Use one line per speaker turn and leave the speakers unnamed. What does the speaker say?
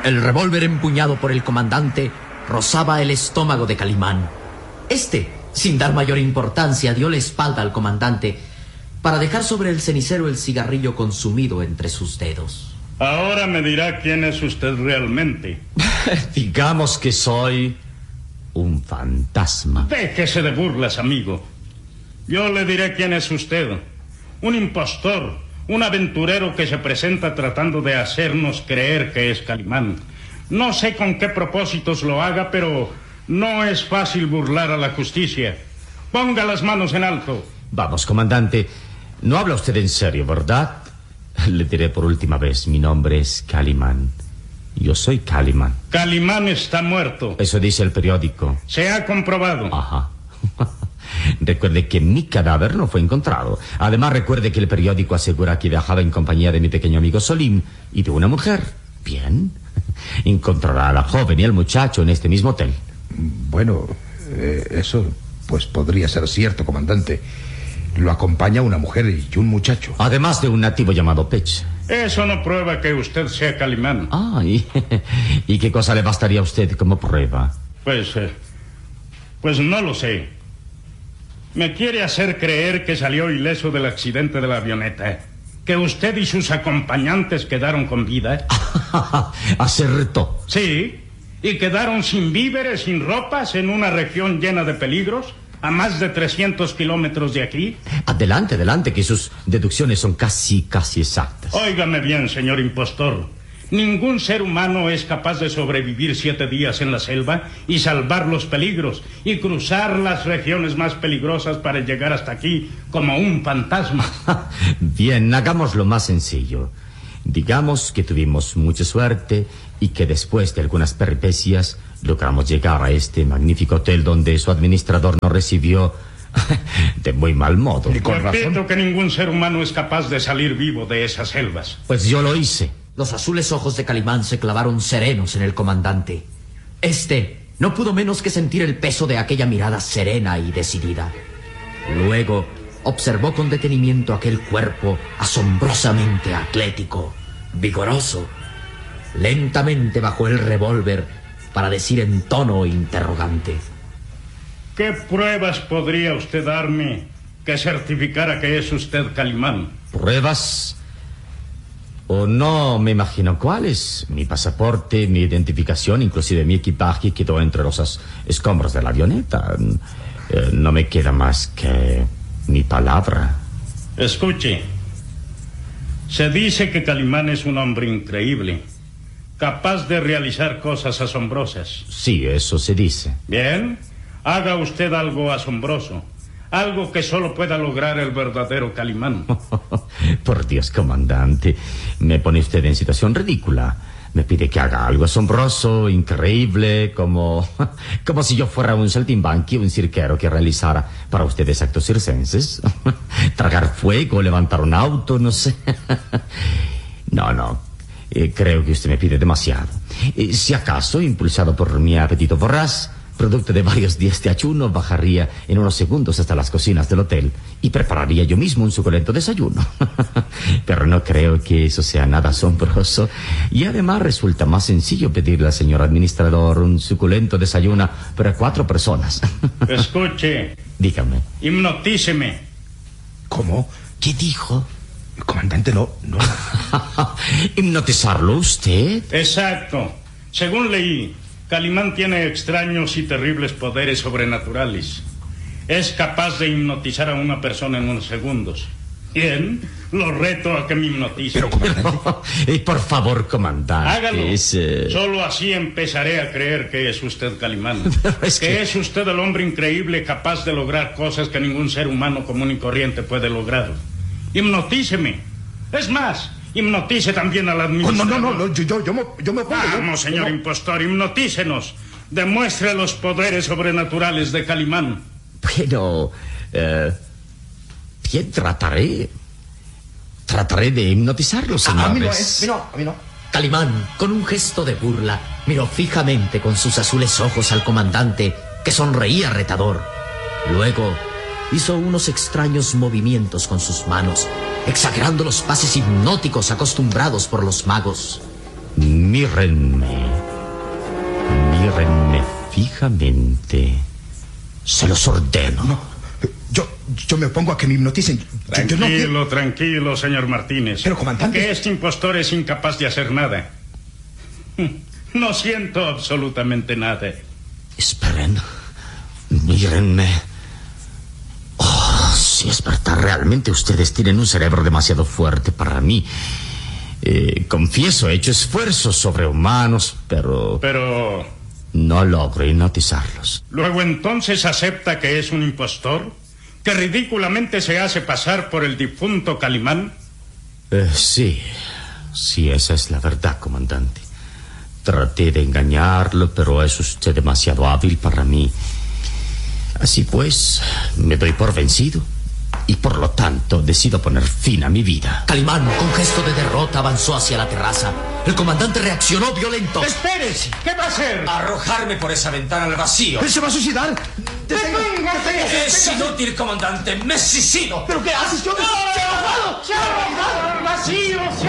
El revólver empuñado por el comandante rozaba el estómago de Calimán. Sin dar mayor importancia, dio la espalda al comandante para dejar sobre el cenicero el cigarrillo consumido entre sus dedos.
Ahora me dirá quién es usted realmente.
Digamos que soy un fantasma.
Déjese de burlas, amigo. Yo le diré quién es usted. Un impostor, un aventurero que se presenta tratando de hacernos creer que es Calimán. No sé con qué propósitos lo haga, pero no es fácil burlar a la justicia. Ponga las manos en alto.
Vamos, comandante. No habla usted en serio, ¿verdad? Le diré por última vez, mi nombre es Calimán. Yo soy Calimán.
Calimán está muerto.
Eso dice el periódico.
Se ha comprobado.
Ajá. Recuerde que mi cadáver no fue encontrado. Además, recuerde que el periódico asegura que viajaba en compañía de mi pequeño amigo Solim y de una mujer. Bien. Encontrará a la joven y al muchacho en este mismo hotel.
Bueno, eso pues podría ser cierto, comandante. Lo acompaña una mujer y un muchacho.
Además de un nativo llamado Pech.
Eso no prueba que usted sea Calimán.
Ah, ¿y qué cosa le bastaría a usted como prueba?
Pues no lo sé. ¿Me quiere hacer creer que salió ileso del accidente de la avioneta? ¿Que usted y sus acompañantes quedaron con vida?
Acertó.
Sí, y quedaron sin víveres, sin ropas, en una región llena de peligros, a más de 300 kilómetros de aquí.
Adelante, que sus deducciones son casi exactas.
Óigame bien, señor impostor. Ningún ser humano es capaz de sobrevivir 7 días en la selva y salvar los peligros y cruzar las regiones más peligrosas para llegar hasta aquí como un fantasma.
Bien, hagámoslo más sencillo. Digamos que tuvimos mucha suerte y que después de algunas peripecias logramos llegar a este magnífico hotel donde su administrador nos recibió de muy mal modo.
Y con razón. Que ningún ser humano es capaz de salir vivo de esas selvas.
Pues yo lo hice.
Los azules ojos de Calimán se clavaron serenos en el comandante. No pudo menos que sentir el peso de aquella mirada serena y decidida. Luego observó con detenimiento aquel cuerpo asombrosamente atlético, vigoroso. Lentamente bajó el revólver para decir en tono interrogante:
¿qué pruebas podría usted darme que certificara que es usted Calimán?
¿Pruebas? O no me imagino cuáles. Mi pasaporte, mi identificación, inclusive mi equipaje quedó entre los escombros de la avioneta. No me queda más que mi palabra.
Escuche. Se dice que Calimán es un hombre increíble, capaz de realizar cosas asombrosas.
Sí, eso se dice.
Bien, haga usted algo asombroso. Algo que solo pueda lograr el verdadero Calimán.
Por Dios, comandante, me pone usted en situación ridícula. Me pide que haga algo asombroso, increíble, como si yo fuera un saltimbanqui, un cirquero que realizara para ustedes actos circenses. Tragar fuego, levantar un auto, no sé. No, creo que usted me pide demasiado. Si acaso, impulsado por mi apetito voraz, producto de varios días de ayuno, bajaría en unos segundos hasta las cocinas del hotel y prepararía yo mismo un suculento desayuno. Pero no creo que eso sea nada asombroso. Y además resulta más sencillo pedirle al señor administrador un suculento desayuno para 4 personas.
Escuche.
Dígame.
Hipnotíceme.
¿Cómo?
¿Qué dijo?
Comandante, no.
¿Hipnotizarlo usted?
Exacto. Según leí, Calimán tiene extraños y terribles poderes sobrenaturales. Es capaz de hipnotizar a una persona en unos segundos. Bien, lo reto a que me hipnotice.
Pero, comandante...
por favor, comandante.
Hágalo. Solo así empezaré a creer que es usted Calimán. Que es usted el hombre increíble capaz de lograr cosas que ningún ser humano común y corriente puede lograr. Hipnotíceme. Es más, hipnotice también al administrador.
No, yo me pongo...
Vamos, señor impostor, hipnotícenos. Demuestre los poderes sobrenaturales de Calimán.
Pero... bien, trataré de hipnotizarlo, señores.
A mí no.
Calimán, con un gesto de burla, miró fijamente con sus azules ojos al comandante, que sonreía retador. Luego hizo unos extraños movimientos con sus manos, exagerando los pases hipnóticos acostumbrados por los magos.
Mírenme fijamente. Se los ordeno.
No, yo me opongo a que me hipnoticen.
Tranquilo, tranquilo, señor Martínez.
Pero, comandante...
Que este impostor es incapaz de hacer nada. No siento absolutamente nada.
Esperen. Mírenme. Oh, si es verdad, realmente ustedes tienen un cerebro demasiado fuerte para mí. Confieso, he hecho esfuerzos sobrehumanos, pero... no logro hipnotizarlos.
Luego entonces acepta que es un impostor, que ridículamente se hace pasar por el difunto Calimán.
Sí, esa es la verdad, comandante. Traté de engañarlo, pero es usted demasiado hábil para mí. Así pues, me doy por vencido y por lo tanto decido poner fin a mi vida.
Calimán, con gesto de derrota, avanzó hacia la terraza. El comandante reaccionó violento.
¡Espérese! ¿Qué va a hacer?
Arrojarme por esa ventana al vacío.
¿Él se va a suicidar?
Es inútil, comandante. Me suicido.
¿Pero qué haces? ¡Yo me...